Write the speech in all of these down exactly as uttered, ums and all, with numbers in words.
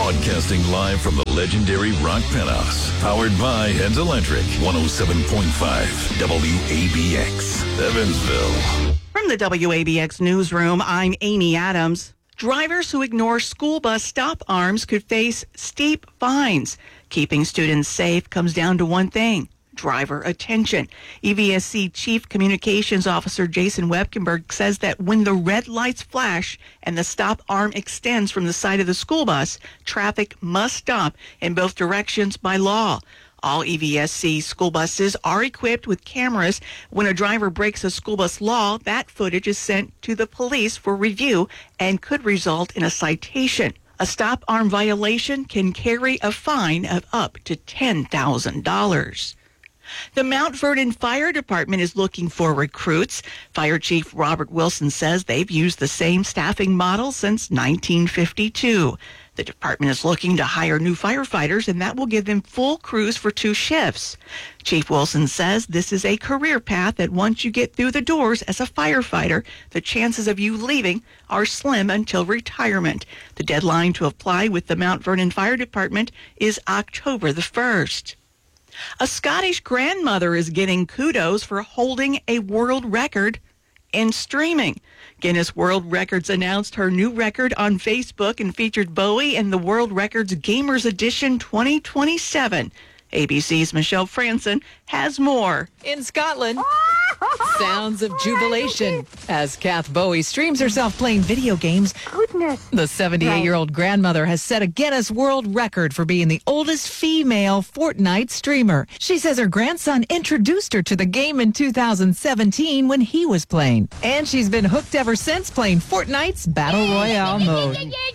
Broadcasting live from the legendary Rock Penthouse. Powered by Heads Electric. one oh seven point five W A B X. Evansville. From the W A B X newsroom, I'm Amy Adams. Drivers who ignore school bus stop arms could face steep fines. Keeping students safe comes down to one thing: driver attention. E V S C Chief Communications Officer Jason Webkenberg says that when the red lights flash and the stop arm extends from the side of the school bus, traffic must stop in both directions by law. All E V S C school buses are equipped with cameras. When a driver breaks a school bus law, that footage is sent to the police for review and could result in a citation. A stop arm violation can carry a fine of up to ten thousand dollars. The Mount Vernon Fire Department is looking for recruits. Fire Chief Robert Wilson says they've used the same staffing model since nineteen fifty-two. The department is looking to hire new firefighters, and that will give them full crews for two shifts. Chief Wilson says this is a career path that once you get through the doors as a firefighter, the chances of you leaving are slim until retirement. The deadline to apply with the Mount Vernon Fire Department is October the first. A Scottish grandmother is getting kudos for holding a world record in streaming. Guinness World Records announced her new record on Facebook and featured Bowie in the World Records Gamers Edition twenty twenty-seven. A B C's Michelle Franson has more. In Scotland, sounds of jubilation as Kath Bowie streams herself playing video games. Goodness. The seventy-eight-year-old grandmother has set a Guinness World Record for being the oldest female Fortnite streamer. She says her grandson introduced her to the game in two thousand seventeen when he was playing. And she's been hooked ever since playing Fortnite's Battle Royale mode.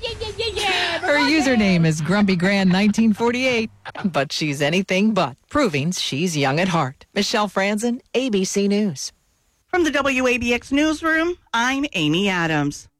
Her username is Grumpy Grand nineteen forty-eight, but she's anything but, proving she's young at heart. Michelle Franzen, A B C News. From the W A B X newsroom, I'm Amy Adams.